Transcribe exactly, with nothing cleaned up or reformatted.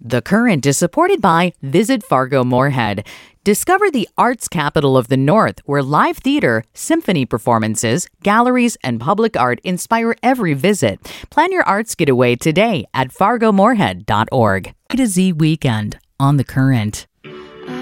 The Current is supported by Visit Fargo Moorhead. Discover the arts capital of the North, where live theater, symphony performances, galleries, and public art inspire every visit. Plan your arts getaway today at fargo moorhead dot org. A to Z Weekend on The Current.